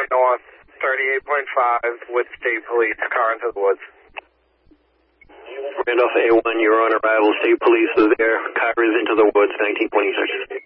going north, 38.5 with state police, car into the woods. Randolph A1, you're on arrival. State police is there. Car is into the woods, 1926.